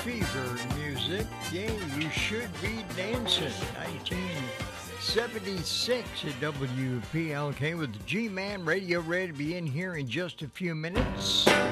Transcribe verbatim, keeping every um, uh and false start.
Fever music. Yeah, you should be dancing. nineteen seventy-six at W P L K with the G-Man Radio ready to be in here in just a few minutes.